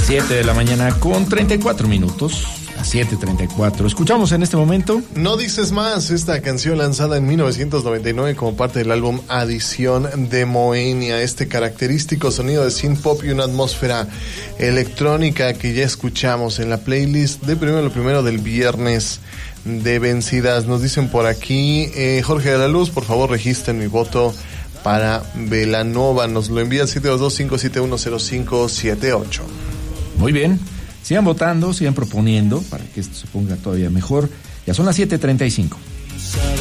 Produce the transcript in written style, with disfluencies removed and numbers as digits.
7 de la mañana con 34 minutos. A 7:34. Escuchamos en este momento No dices más, esta canción lanzada en 1999 como parte del álbum Adición de Moenia, este característico sonido de synth pop y una atmósfera electrónica que ya escuchamos en la playlist de lo primero del viernes de vencidas. Nos dicen por aquí, Jorge de la Luz, por favor registren mi voto para Belanova. Nos lo envía al 722-571-0578. Muy bien. Sigan votando, sigan proponiendo para que esto se ponga todavía mejor. Ya son las 7:35.